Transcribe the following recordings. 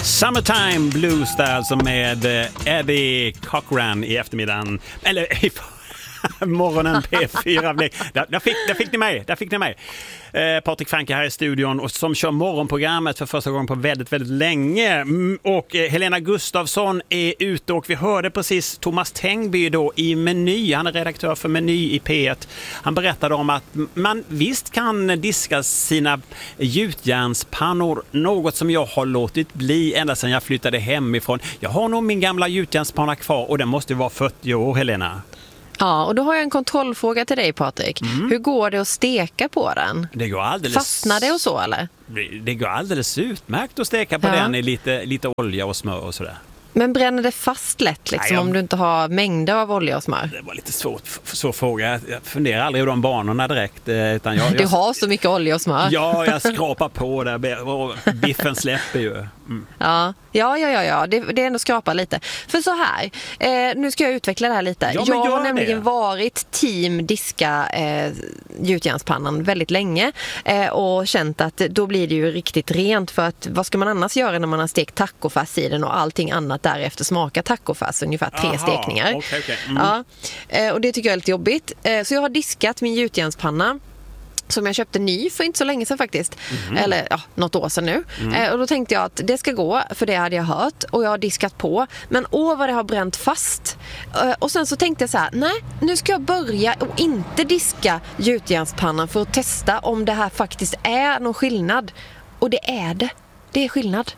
Summertime Blues där alltså med Eddie Cochran i eftermiddagen. Eller i morgonen P4. Där fick ni mig. Patrik Franke här i studion och som kör morgonprogrammet för första gången på väldigt, väldigt länge. Och Helena Gustafsson är ute och vi hörde precis Thomas Tengby då i Meny. Han är redaktör för Meny i P1. Han berättade om att man visst kan diska sina gjutjärnspannor, något som jag har låtit bli ända sedan jag flyttade hemifrån. Jag har nog min gamla gjutjärnspanna kvar och den måste vara 40 år, Helena. Ja, och då har jag en kontrollfråga till dig, Patrik. Hur går det att steka på den? Det går alldeles... Fastnar det och så, eller? Det går alldeles utmärkt att steka på den i lite olja och smör och sådär. Men bränner det fast lätt liksom, om du inte har mängder av olja och smör? Det var lite svår fråga. Jag funderar aldrig i de banorna direkt. Utan du har så mycket olja och smör. Ja, jag skrapar på där och biffen släpper ju. Mm. Ja. Det är ändå skrapa lite. För så här, nu ska jag utveckla det här lite. Ja, jag har nämligen varit team diska gjutjärnspannan väldigt länge och känt att då blir det ju riktigt rent, för att vad ska man annars göra när man har stekt tacofärs i den och allting annat därefter smakar tacofärs, ungefär 3 stekningar. Okay. Ja, och det tycker jag är lite jobbigt. Så jag har diskat min gjutjärnspanna som jag köpte ny för inte så länge sedan faktiskt. Eller något år sedan nu. Och då tänkte jag att det ska gå, för det hade jag hört. Och jag har diskat på. Men vad det har bränt fast. Och sen så tänkte jag så här: nej, nu ska jag börja och inte diska gjutjärnspannan för att testa om det här faktiskt är någon skillnad. Och det är det. Det är skillnad.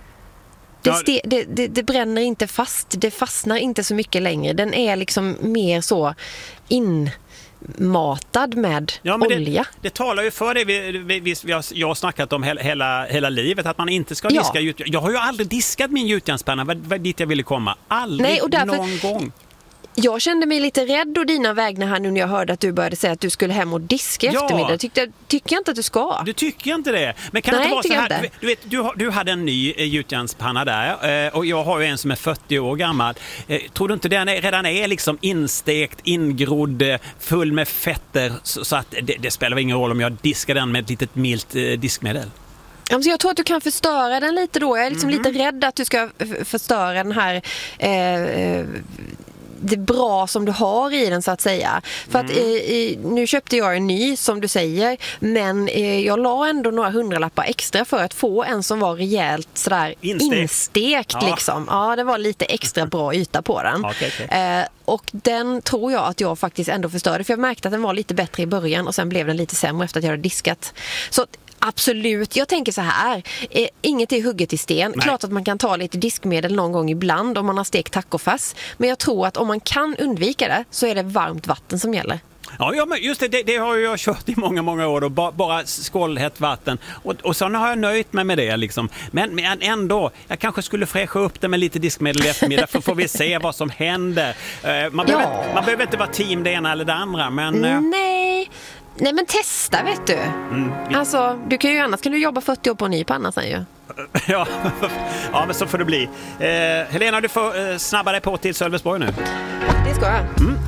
Det bränner inte fast. Det fastnar inte så mycket längre. Den är liksom mer så matad med olja. Det talar ju för det. Jag har snackat om hela livet att man inte ska diska gjutjärn. Jag har ju aldrig diskat min gjutjärnspanna. Vad dit jag ville komma. Aldrig någon gång. Jag kände mig lite rädd och dina vägnar här nu när jag hörde att du började säga att du skulle hem och diska eftermiddag. Tycker jag inte att du ska. Du tycker inte det. Men kan det inte vara så här, du vet, du hade en ny gjutjärnspanna där och jag har ju en som är 40 år gammal. Tror du inte den redan är liksom instekt, ingrodd, full med fetter så att det spelar ingen roll om jag diskar den med ett litet milt diskmedel? Jag tror att du kan förstöra den lite då. Jag är liksom lite rädd att du ska förstöra den här det bra som du har i den, så att säga. För att nu köpte jag en ny, som du säger, men jag la ändå några hundralappar extra för att få en som var rejält sådär instekt liksom. Ja, det var lite extra bra yta på den. Okay. Och den tror jag att jag faktiskt ändå förstörde, för jag märkte att den var lite bättre i början och sen blev den lite sämre efter att jag hade diskat. Så absolut, jag tänker så här, inget är hugget i sten. Nej. Klart att man kan ta lite diskmedel någon gång ibland om man har stekt tacofärs, men jag tror att om man kan undvika det så är det varmt vatten som gäller. Ja, men just det har jag kört i många år och bara skållhett vatten och sen har jag nöjt mig med det liksom. Men ändå, jag kanske skulle fräscha upp det med lite diskmedel i eftermiddag för får vi se vad som händer. Man behöver inte vara team det ena eller det andra, men Nej, men testa, vet du. Alltså, annars kan du jobba 40 år på en ny panna sen ju. Ja, men så får det bli. Helena, du får snabba dig på till Sölvesborg nu. Det ska jag.